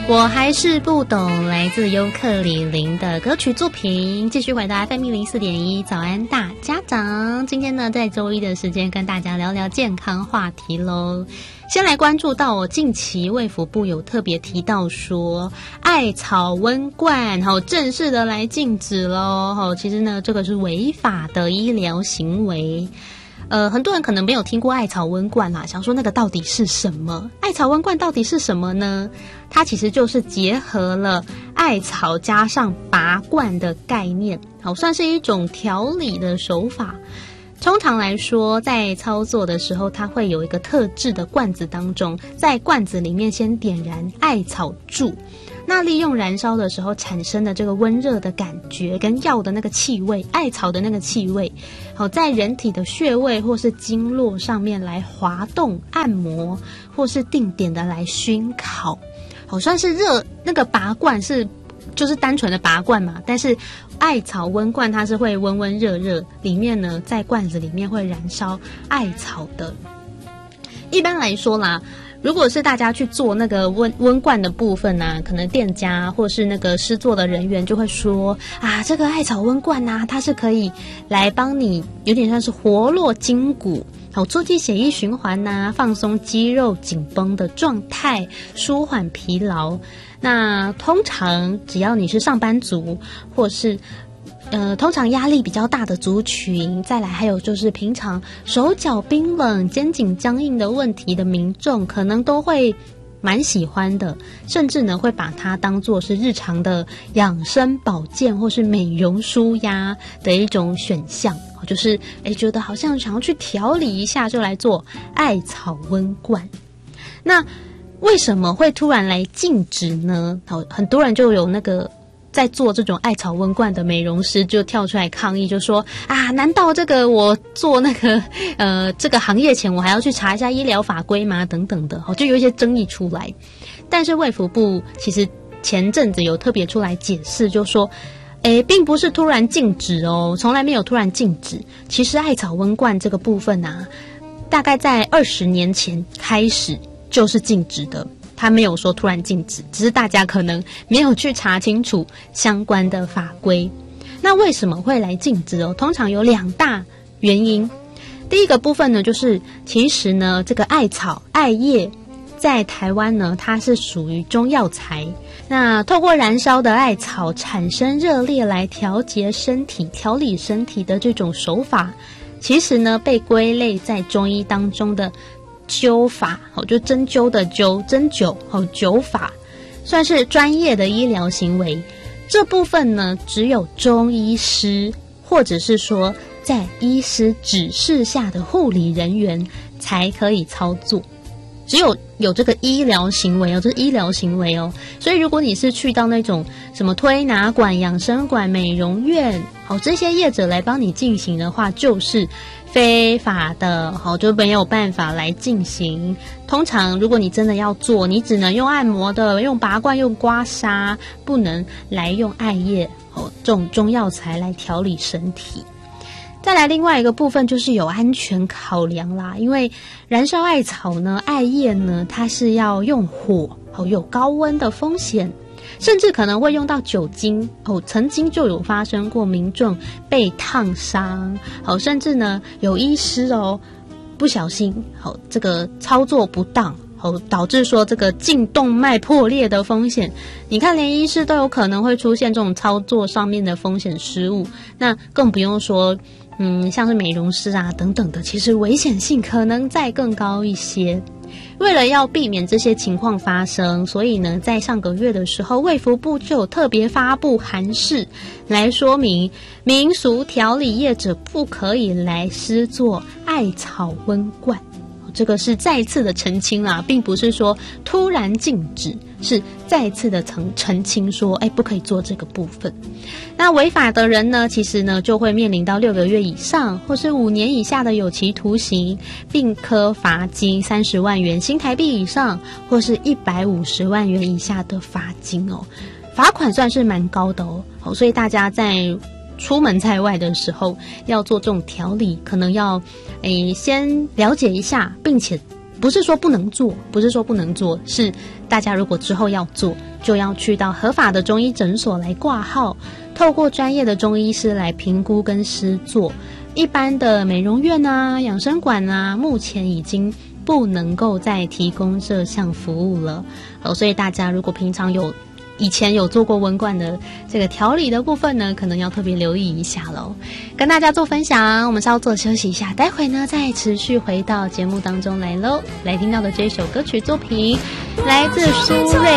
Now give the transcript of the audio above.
我还是不懂，来自尤克里林的歌曲作品。继续回答 FM104.1早安大家长。今天呢，在周一的时间跟大家聊聊健康话题咯。先来关注到近期卫福部有特别提到说，艾草温罐正式的来禁止咯。其实呢，这个是违法的医疗行为。很多人可能没有听过艾草温罐啦，想说那个到底是什么？艾草温罐到底是什么呢？它其实就是结合了艾草加上拔罐的概念，算是一种调理的手法。通常来说，在操作的时候，它会有一个特制的罐子当中，在罐子里面先点燃艾草柱。那利用燃烧的时候产生的这个温热的感觉跟药的那个气味，艾草的那个气味，在人体的穴位或是经络上面来滑动按摩，或是定点的来熏烤。算是热，那个拔罐是就是单纯的拔罐嘛，但是艾草温罐它是会温温热热，里面呢在罐子里面会燃烧艾草的。一般来说啦，如果是大家去做那个温罐的部分啊，可能店家或是那个施作的人员就会说啊，这个艾草温罐啊，它是可以来帮你有点像是活络筋骨，促进血液循环啊，放松肌肉紧绷的状态，舒缓疲劳。那通常只要你是上班族，或是通常压力比较大的族群，再来还有就是平常手脚冰冷、肩颈僵硬的问题的民众，可能都会蛮喜欢的，甚至呢会把它当作是日常的养生保健或是美容舒压的一种选项，就是觉得好像想要去调理一下，就来做艾草温罐。那为什么会突然来禁止呢？很多人就有那个在做这种艾草温罐的美容师就跳出来抗议，就说啊，难道这个我做那个这个行业前我还要去查一下医疗法规吗？等等的，就有一些争议出来。但是卫福部其实前阵子有特别出来解释，就说并不是突然禁止哦，从来没有突然禁止。其实艾草温罐这个部分啊，大概在20年前开始就是禁止的。他没有说突然禁止，只是大家可能没有去查清楚相关的法规。那为什么会来禁止哦？通常有2大原因。第一个部分呢，就是其实呢，这个艾草、艾叶在台湾呢，它是属于中药材。那透过燃烧的艾草产生热烈来调节身体、调理身体的这种手法，其实呢，被归类在中医当中的灸法，就针灸的灸，针灸，灸法，算是专业的医疗行为。这部分呢，只有中医师，或者是说在医师指示下的护理人员才可以操作。只有这个医疗行为哦，这是医疗行为哦。所以如果你是去到那种什么推拿馆、养生馆、美容院，这些业者来帮你进行的话，就是非法的，就没有办法来进行。通常如果你真的要做，你只能用按摩的，用拔罐、用刮痧，不能来用艾叶这种中药材来调理身体。再来另外一个部分就是有安全考量啦，因为燃烧艾草呢、艾叶呢，它是要用火，有高温的风险，甚至可能会用到酒精，曾经就有发生过民众被烫伤，甚至呢有医师不小心这个操作不当，导致说这个颈动脉破裂的风险。你看连医师都有可能会出现这种操作上面的风险失误，那更不用说像是美容师啊等等的，其实危险性可能再更高一些。为了要避免这些情况发生，所以呢，在上个月的时候，卫福部就有特别发布函释来说明，民俗调理业者不可以来施作艾草温罐。这个是再次的澄清啦，并不是说突然禁止，是再次的澄清说，不可以做这个部分。那违法的人呢，其实呢就会面临到6个月以上，或是5年以下的有期徒刑，并科罚金30万元新台币以上，或是150万元以下的罚金哦。罚款算是蛮高的哦，所以大家在出门在外的时候要做这种调理，可能要先了解一下，并且不是说不能做，是大家如果之后要做，就要去到合法的中医诊所来挂号，透过专业的中医师来评估跟施作。一般的美容院啊、养生馆啊，目前已经不能够再提供这项服务了。所以大家如果平常以前有做过文管的这个调理的部分呢，可能要特别留意一下咯。跟大家做分享，我们稍作休息一下，待会呢再持续回到节目当中来咯。来听到的这首歌曲作品来自苏芮